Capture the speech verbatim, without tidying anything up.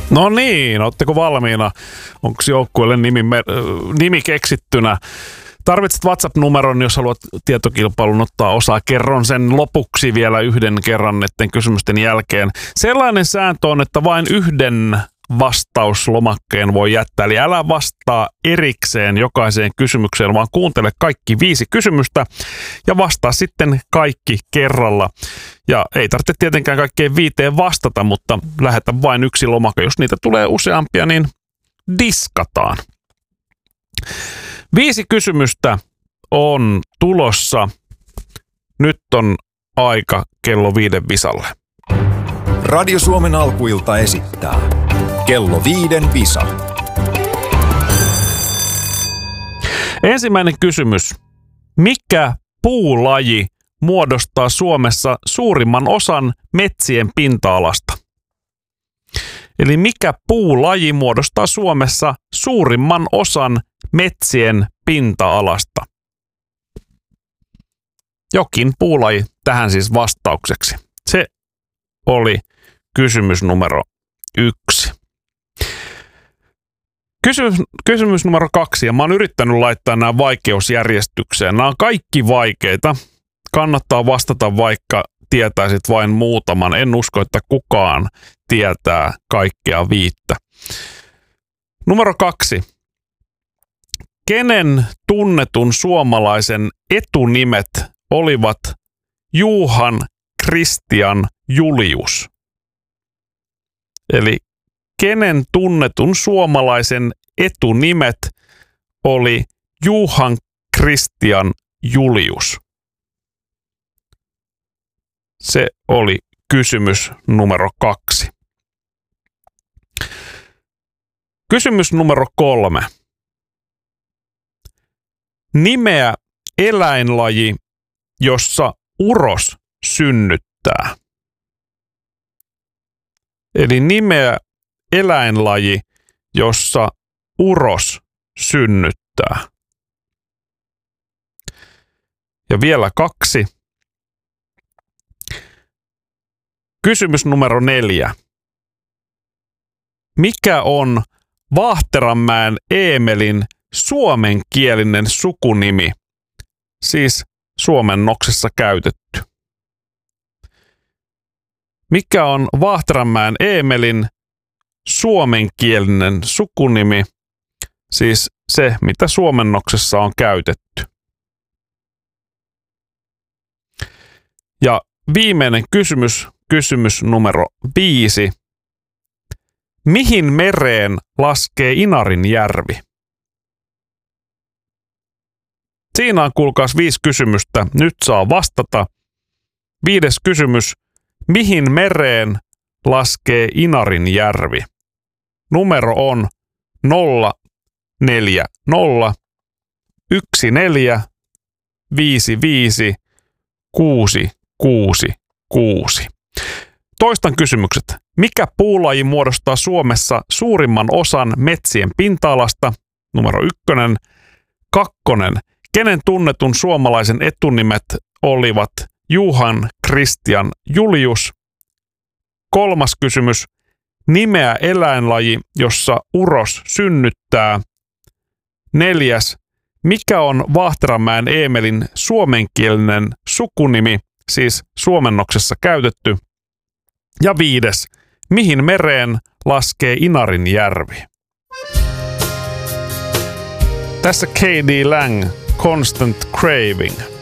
No niin, ootteko valmiina? Onko joukkueelle nimi, nimi keksittynä? Tarvitset WhatsApp-numeron, jos haluat tietokilpailun ottaa osaa. Kerron sen lopuksi vielä yhden kerran näiden kysymysten jälkeen. Sellainen sääntö on, että vain yhden vastauslomakkeen voi jättää. Eli älä vastaa erikseen jokaiseen kysymykseen, vaan kuuntele kaikki viisi kysymystä ja vastaa sitten kaikki kerralla. Ja ei tarvitse tietenkään kaikkeen viiteen vastata, mutta lähetä vain yksi lomake. Jos niitä tulee useampia, niin diskataan. Viisi kysymystä on tulossa. Nyt on aika kello viiden visalle. Radio Suomen alkuilta esittää kello viiden visa. Ensimmäinen kysymys. Mikä puulaji muodostaa Suomessa suurimman osan metsien pinta-alasta? Eli mikä puulaji muodostaa Suomessa suurimman osan metsien pinta-alasta? Jokin puulaji tähän siis vastaukseksi. Se oli kysymys numero yksi. Kysymys, kysymys numero kaksi, ja mä oon yrittänyt laittaa nämä vaikeusjärjestykseen. Nämä on kaikki vaikeita. Kannattaa vastata, vaikka tietäisit vain muutaman. En usko, että kukaan tietää kaikkea viittä. Numero kaksi. Kenen tunnetun suomalaisen etunimet olivat Johan Christian Julius? Eli kenen tunnetun suomalaisen etunimet oli Johan Christian Julius? Se oli kysymys numero kaksi. Kysymys numero kolme. Nimeä eläinlaji, jossa uros synnyttää. Eli nimeä eläinlaji, jossa uros synnyttää. Ja vielä kaksi. Kysymys numero neljä. Mikä on Vaahteranmäen Eemelin suomenkielinen sukunimi, siis suomennoksessa käytetty? Mikä on Vaahteranmäen Eemelin suomenkielinen sukunimi, siis se, mitä suomennoksessa on käytetty? Ja viimeinen kysymys, kysymys numero viisi. Mihin mereen laskee Inarinjärvi? Siinä on kuulkaas viisi kysymystä. Nyt saa vastata. Viides kysymys. Mihin mereen laskee Inarinjärvi? Numero on nolla neljä nolla yksi neljä viisi viisi kuusi kuusi kuusi. Toistan kysymykset. Mikä puulaji muodostaa Suomessa suurimman osan metsien pinta-alasta? Numero ykkönen. Kakkonen. Kenen tunnetun suomalaisen etunimet olivat Johan Christian Julius? Kolmas kysymys. Nimeä eläinlaji, jossa uros synnyttää. Neljäs. Mikä on Vaahteranmäen Eemelin suomenkielinen sukunimi, siis suomennoksessa käytetty? Ja viides. Mihin mereen laskee Inarinjärvi? Tässä K D Lang, Constant Craving.